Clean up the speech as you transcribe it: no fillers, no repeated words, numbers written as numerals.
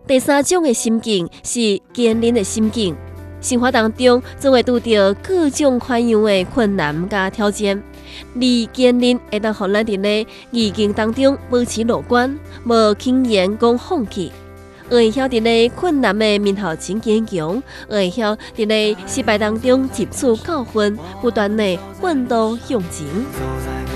第三种的心境是坚韧的心境。生活当中总会拄到各种款样的困难甲挑战，而坚韧会当互咱伫咧逆境当中保持乐观，无轻言讲放弃。会晓伫咧困难的面头前坚强，会晓伫咧失败当中汲取教训，不断的奋斗向前。